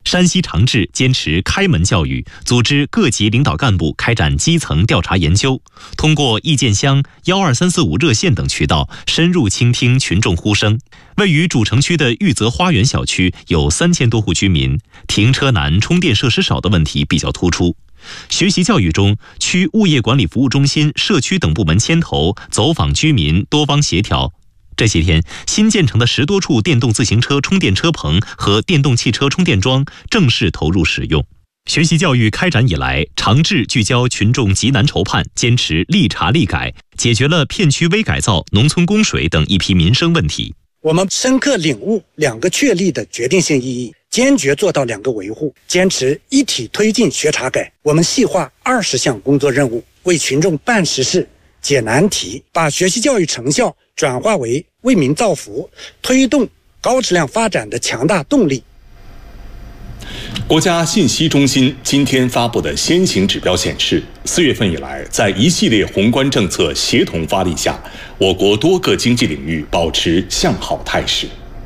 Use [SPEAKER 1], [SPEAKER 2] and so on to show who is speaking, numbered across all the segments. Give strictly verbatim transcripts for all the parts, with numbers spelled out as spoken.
[SPEAKER 1] 山西长治坚持开门教育，组织各级领导干部开展基层调查研究，通过意见箱、一二三四五热线等渠道深入倾听群众呼声。位于主城区的玉泽花园小区有三千多户居民，停车难、充电设施少的问题比较突出。学习教育中，区物业管理服务中心、社区等部门牵头走访居民，多方协调。这些天，新建成的十多处电动自行车充电车棚和电动汽车充电桩正式投入使用。学习教育开展以来，长治聚焦群众急难愁盼，坚持立查立改，解决了片区微改造、农村供水等一批民生问题。
[SPEAKER 2] 我们深刻领悟两个确立的决定性意义，坚决做到两个维护，坚持一体推进学查改。我们细化二十项工作任务，为群众办实事、解难题，把学习教育成效转化为为民造福、推动高质量发展的强大动力。
[SPEAKER 3] 国家信息中心今天发布的先行指标显示，四月份以来，在一系列宏观政策协同发力下，我国多个经济领域保持向好态势。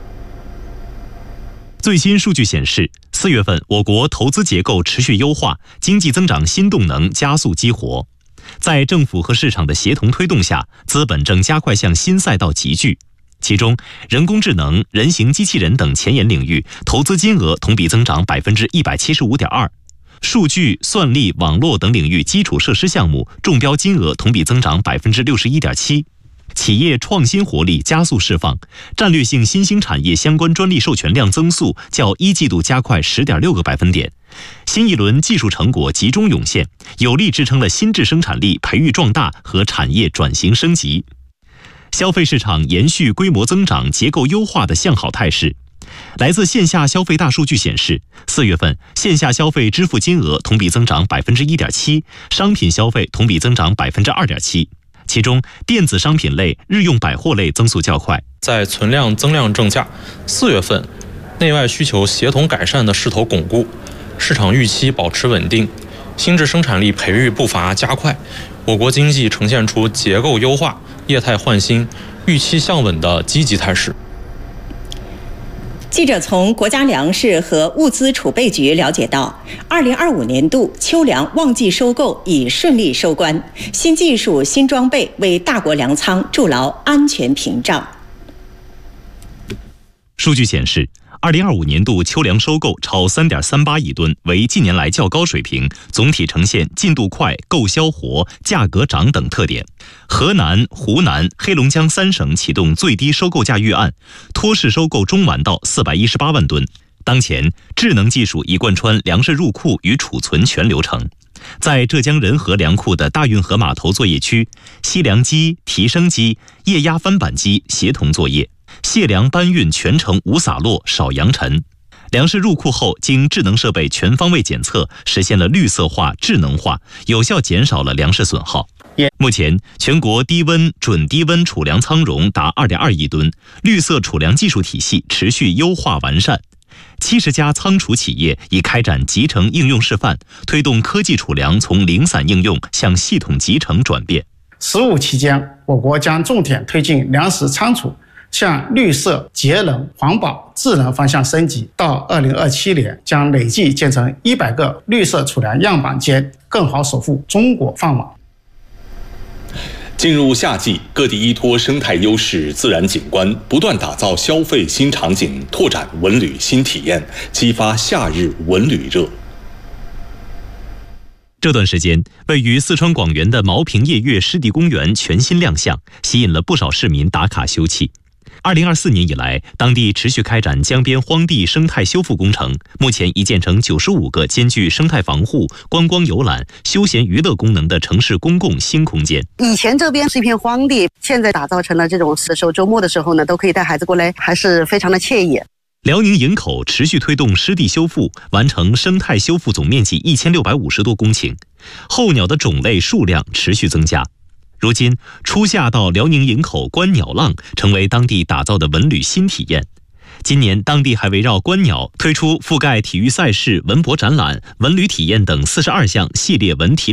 [SPEAKER 1] 最新数据显示，四月份我国投资结构持续优化，经济增长新动能加速激活。在政府和市场的协同推动下，资本正加快向新赛道集聚。其中，人工智能、人形机器人等前沿领域投资金额同比增长百分之一百七十五点二，数据、算力、网络等领域基础设施项目中标金额同比增长百分之六十一点七。企业创新活力加速释放，战略性新兴产业相关专利授权量增速较一季度加快十点六个百分点。新一轮技术成果集中涌现，有力支撑了新质生产力培育壮大和产业转型升级。消费市场延续规模增长、结构优化的向好态势。来自线下消费大数据显示，四月份线下消费支付金额同比增长百分之一点七，商品消费同比增长百分之二点七。其中，电子商品类、日用百货类增速较快。
[SPEAKER 4] 在存量增量正价，四月份内外需求协同改善的势头巩固，市场预期保持稳定，新质生产力培育步伐加快，我国经济呈现出结构优化、业态换新、预期向稳的积极态势。
[SPEAKER 5] 记者从国家粮食和物资储备局了解到，二零二五年度秋粮旺季收购已顺利收官，新技术、新装备为大国粮仓筑牢安全屏障。
[SPEAKER 1] 数据显示，二零二五年度秋粮收购超 三点三八亿吨，为近年来较高水平，总体呈现进度快、购销活、价格涨等特点。河南、湖南、黑龙江三省启动最低收购价预案，托市收购中完到四百一十八万吨。当前，智能技术已贯穿粮食入库与储存全流程。在浙江仁和粮库的大运河码头作业区，吸粮机、提升机、液压翻板机协同作业，卸粮搬运全程无洒落、少扬尘。粮食入库后，经智能设备全方位检测，实现了绿色化、智能化，有效减少了粮食损耗。目前，全国低温、准低温储粮仓容达 二点二亿吨，绿色储粮技术体系持续优化完善。七十家仓储企业已开展集成应用示范，推动科技储粮从零散应用向系统集成转变。
[SPEAKER 6] 十五期间，我国将重点推进粮食仓储向绿色、节能、环保、智能方向升级，到二零二七年将累计建成一百个绿色储粮样板间，更好守护中国饭碗。
[SPEAKER 3] 进入夏季，各地依托生态优势、自然景观，不断打造消费新场景，拓展文旅新体验，激发夏日文旅热。
[SPEAKER 1] 这段时间，位于四川广元的毛坪夜月湿地公园全新亮相，吸引了不少市民打卡休憩。二零二四年以来，当地持续开展江边荒地生态修复工程，目前已建成九十五个兼具生态防护、观光游览、休闲娱乐功能的城市公共新空间。
[SPEAKER 7] 以前这边是一片荒地，现在打造成了这种的时候，周末的时候呢，都可以带孩子过来，还是非常的惬意。
[SPEAKER 1] 辽宁营口持续推动湿地修复，完成生态修复总面积一千六百五十多公顷，候鸟的种类数量持续增加。如今，初夏到辽宁营口观鸟浪成为当地打造的文旅新体验。今年，当地还围绕观鸟推出覆盖体育赛事、文博展览、文旅体验等四十二项系列文体